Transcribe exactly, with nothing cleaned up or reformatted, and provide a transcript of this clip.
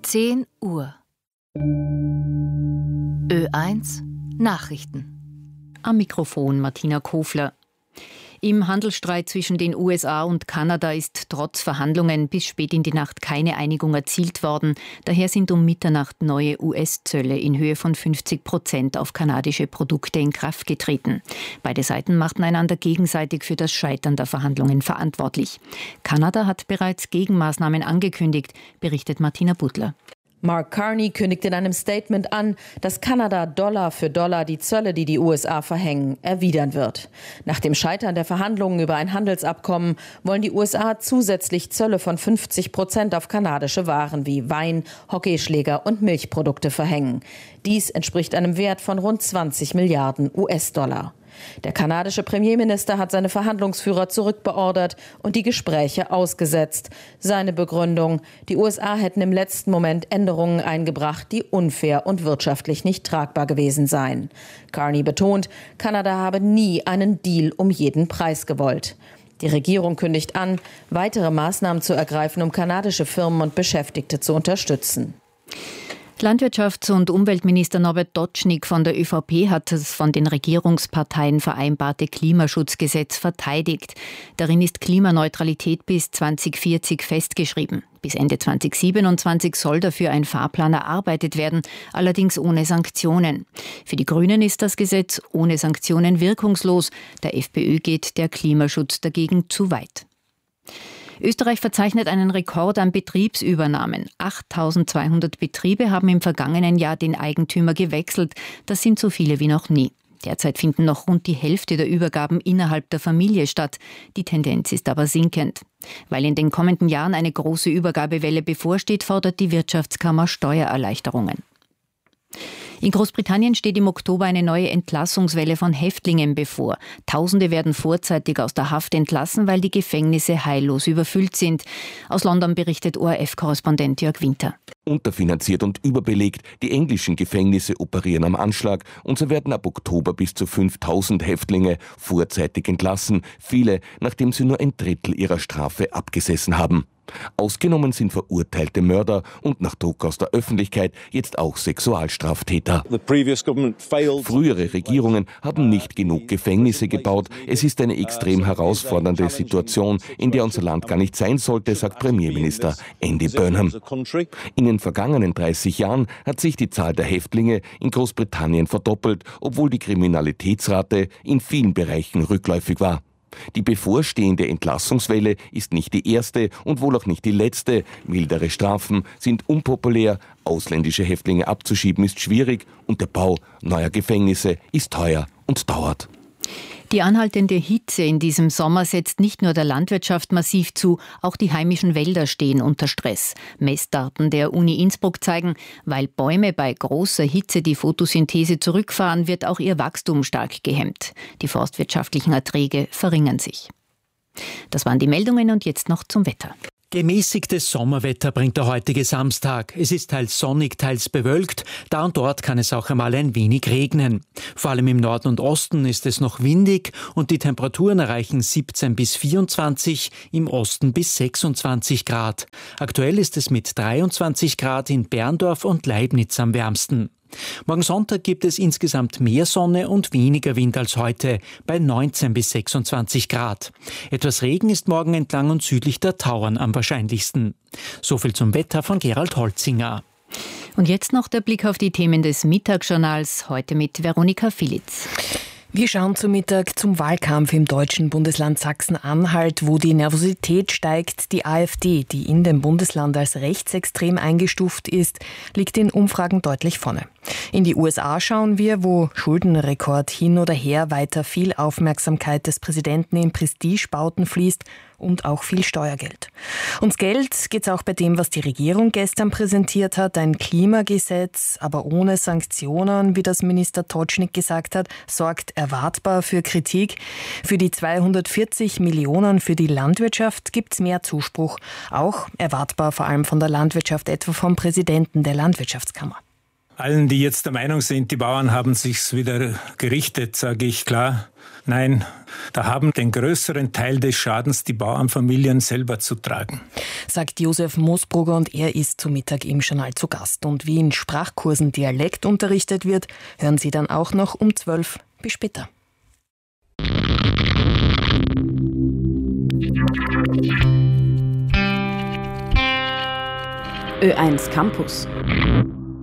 zehn Uhr. Ö eins Nachrichten. Am Mikrofon Martina Kofler. Im Handelsstreit zwischen den U S A und Kanada ist trotz Verhandlungen bis spät in die Nacht keine Einigung erzielt worden. Daher sind um Mitternacht neue U S-Zölle in Höhe von fünfzig Prozent auf kanadische Produkte in Kraft getreten. Beide Seiten machten einander gegenseitig für das Scheitern der Verhandlungen verantwortlich. Kanada hat bereits Gegenmaßnahmen angekündigt, berichtet Martina Butler. Mark Carney kündigt in einem Statement an, dass Kanada Dollar für Dollar die Zölle, die die U S A verhängen, erwidern wird. Nach dem Scheitern der Verhandlungen über ein Handelsabkommen wollen die U S A zusätzlich Zölle von fünfzig Prozent auf kanadische Waren wie Wein, Hockeyschläger und Milchprodukte verhängen. Dies entspricht einem Wert von rund zwanzig Milliarden U S-Dollar. Der kanadische Premierminister hat seine Verhandlungsführer zurückbeordert und die Gespräche ausgesetzt. Seine Begründung: Die U S A hätten im letzten Moment Änderungen eingebracht, die unfair und wirtschaftlich nicht tragbar gewesen seien. Carney betont, Kanada habe nie einen Deal um jeden Preis gewollt. Die Regierung kündigt an, weitere Maßnahmen zu ergreifen, um kanadische Firmen und Beschäftigte zu unterstützen. Landwirtschafts- und Umweltminister Norbert Dotschnig von der ÖVP hat das von den Regierungsparteien vereinbarte Klimaschutzgesetz verteidigt. Darin ist Klimaneutralität bis zweitausendvierzig festgeschrieben. Bis Ende zweitausendsiebenundzwanzig soll dafür ein Fahrplan erarbeitet werden, allerdings ohne Sanktionen. Für die Grünen ist das Gesetz ohne Sanktionen wirkungslos. Der FPÖ geht der Klimaschutz dagegen zu weit. Österreich verzeichnet einen Rekord an Betriebsübernahmen. achttausendzweihundert Betriebe haben im vergangenen Jahr den Eigentümer gewechselt. Das sind so viele wie noch nie. Derzeit finden noch rund die Hälfte der Übergaben innerhalb der Familie statt. Die Tendenz ist aber sinkend. Weil in den kommenden Jahren eine große Übergabewelle bevorsteht, fordert die Wirtschaftskammer Steuererleichterungen. In Großbritannien steht im Oktober eine neue Entlassungswelle von Häftlingen bevor. Tausende werden vorzeitig aus der Haft entlassen, weil die Gefängnisse heillos überfüllt sind. Aus London berichtet O R F-Korrespondent Jörg Winter. Unterfinanziert und überbelegt, die englischen Gefängnisse operieren am Anschlag und so werden ab Oktober bis zu fünftausend Häftlinge vorzeitig entlassen, viele, nachdem sie nur ein Drittel ihrer Strafe abgesessen haben. Ausgenommen sind verurteilte Mörder und nach Druck aus der Öffentlichkeit jetzt auch Sexualstraftäter. Frühere Regierungen haben nicht genug Gefängnisse gebaut. Es ist eine extrem herausfordernde Situation, in der unser Land gar nicht sein sollte, sagt Premierminister Andy Burnham. In den vergangenen dreißig Jahren hat sich die Zahl der Häftlinge in Großbritannien verdoppelt, obwohl die Kriminalitätsrate in vielen Bereichen rückläufig war. Die bevorstehende Entlassungswelle ist nicht die erste und wohl auch nicht die letzte. Mildere Strafen sind unpopulär, ausländische Häftlinge abzuschieben ist schwierig und der Bau neuer Gefängnisse ist teuer und dauert. Die anhaltende Hitze in diesem Sommer setzt nicht nur der Landwirtschaft massiv zu, auch die heimischen Wälder stehen unter Stress. Messdaten der Uni Innsbruck zeigen, weil Bäume bei großer Hitze die Photosynthese zurückfahren, wird auch ihr Wachstum stark gehemmt. Die forstwirtschaftlichen Erträge verringern sich. Das waren die Meldungen und jetzt noch zum Wetter. Gemäßigtes Sommerwetter bringt der heutige Samstag. Es ist teils sonnig, teils bewölkt. Da und dort kann es auch einmal ein wenig regnen. Vor allem im Norden und Osten ist es noch windig und die Temperaturen erreichen siebzehn bis vierundzwanzig, im Osten bis sechsundzwanzig Grad. Aktuell ist es mit dreiundzwanzig Grad in Berndorf und Leibniz am wärmsten. Morgen Sonntag gibt es insgesamt mehr Sonne und weniger Wind als heute, bei neunzehn bis sechsundzwanzig Grad. Etwas Regen ist morgen entlang und südlich der Tauern am wahrscheinlichsten. So viel zum Wetter von Gerald Holzinger. Und jetzt noch der Blick auf die Themen des Mittagsjournals, heute mit Veronika Filitz. Wir schauen zum Mittag zum Wahlkampf im deutschen Bundesland Sachsen-Anhalt, wo die Nervosität steigt. Die AfD, die in dem Bundesland als rechtsextrem eingestuft ist, liegt in Umfragen deutlich vorne. In die U S A schauen wir, wo Schuldenrekord hin oder her weiter viel Aufmerksamkeit des Präsidenten in Prestigebauten fließt und auch viel Steuergeld. Ums Geld geht es auch bei dem, was die Regierung gestern präsentiert hat. Ein Klimagesetz, aber ohne Sanktionen, wie das Minister Dotschnig gesagt hat, sorgt erwartbar für Kritik. Für die zweihundertvierzig Millionen für die Landwirtschaft gibt es mehr Zuspruch. Auch erwartbar vor allem von der Landwirtschaft, etwa vom Präsidenten der Landwirtschaftskammer. Allen, die jetzt der Meinung sind, die Bauern haben sich's wieder gerichtet, sage ich klar, nein, da haben den größeren Teil des Schadens die Bauernfamilien selber zu tragen. Sagt Josef Moosbrugger und er ist zu Mittag im Journal zu Gast. Und wie in Sprachkursen Dialekt unterrichtet wird, hören Sie dann auch noch um zwölf. Bis später. Ö eins Campus.